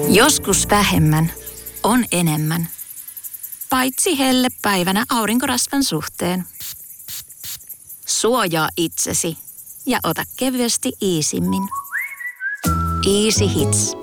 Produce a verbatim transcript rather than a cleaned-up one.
Joskus vähemmän on enemmän. Paitsi hellepäivänä aurinkorasvan suhteen. Suojaa itsesi ja ota kevyesti Easymmin. Easy Hits.